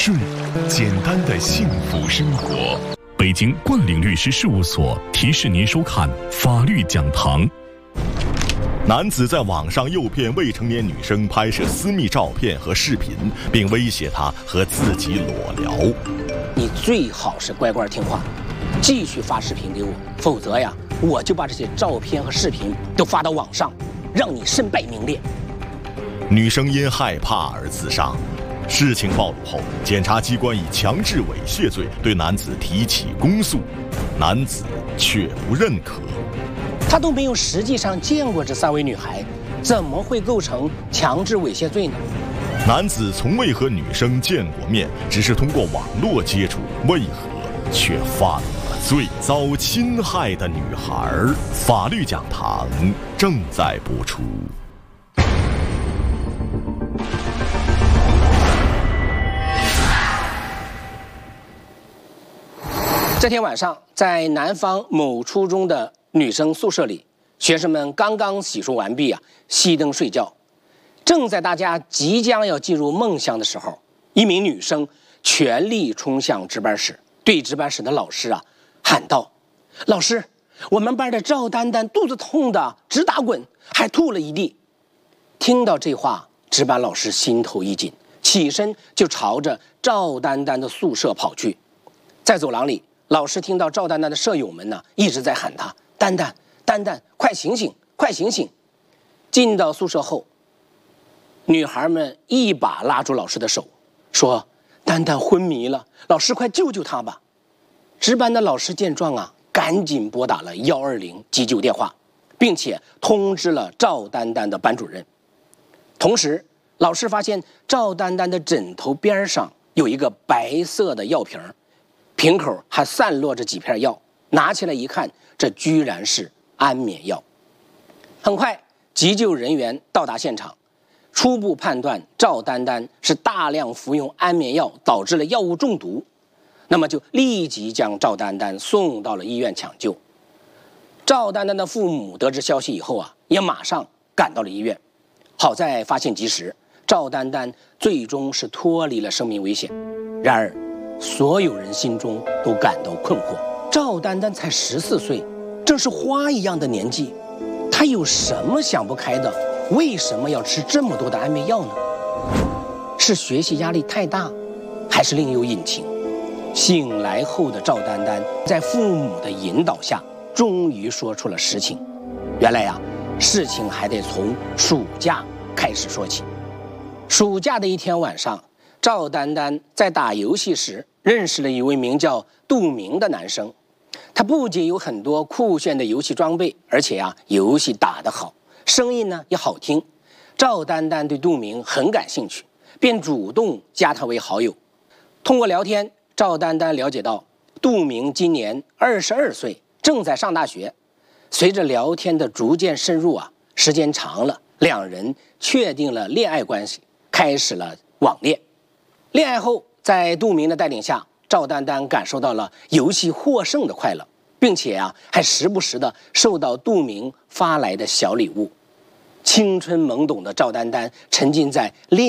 顺，简单的幸福生活。北京冠领律师事务所提示您收看法律讲堂。 男子在网上诱骗未成年女生拍摄私密照片和视频，并威胁她和自己裸聊。 你最好是乖乖听话，继续发视频给我，否则呀，我就把这些照片和视频都发到网上，让你身败名裂。 女生因害怕而自杀。事情暴露后，检察机关以强制猥亵罪对男子提起公诉，男子却不认可。 他都没有实际上见过这3位女孩，怎么会构成强制猥亵罪呢？ 男子从未和女生见过面，只是通过网络接触，为何却犯了罪？遭侵害的女孩，法律讲堂正在播出。 这天晚上，在南方某初中的女生宿舍里，学生们刚刚洗漱完毕熄灯睡觉。正在大家即将要进入梦乡的时候，一名女生全力冲向值班室，对值班室的老师喊道：“老师，我们班的赵丹丹肚子痛的直打滚，还吐了一地。”听到这话，值班老师心头一紧，起身就朝着赵丹丹的宿舍跑去。在走廊里，老师听到赵丹丹的舍友们一直在喊她：“丹丹，丹丹，快醒醒，快醒醒！”进到宿舍后，女孩们一把拉住老师的手，说：“丹丹昏迷了，老师快救救她吧！”值班的老师见状赶紧拨打了120急救电话，并且通知了赵丹丹的班主任。同时，老师发现赵丹丹的枕头边上有一个白色的药瓶，瓶口还散落着几片药，拿起来一看，这居然是安眠药。很快，急救人员到达现场，初步判断赵丹丹是大量服用安眠药导致了药物中毒，那么就立即将赵丹丹送到了医院抢救。赵丹丹的父母得知消息以后也马上赶到了医院，好在发现及时，赵丹丹最终是脱离了生命危险。然而，所有人心中都感到困惑。赵丹丹才14岁，正是花一样的年纪，她有什么想不开的？为什么要吃这么多的安眠药呢？是学习压力太大，还是另有隐情？醒来后的赵丹丹在父母的引导下，终于说出了实情。原来事情还得从暑假开始说起。暑假的一天晚上，赵丹丹在打游戏时认识了一位名叫杜明的男生。他不仅有很多酷炫的游戏装备，而且游戏打得好，声音也好听。赵丹丹对杜明很感兴趣，便主动加他为好友。通过聊天，赵丹丹了解到杜明今年22岁，正在上大学。随着聊天的逐渐深入时间长了，两人确定了恋爱关系，开始了网恋。恋爱后，在杜明的带领下，赵丹丹感受到了游戏获胜的快乐，并且还时不时的收到杜明发来的小礼物。青春懵懂的赵丹丹沉浸在恋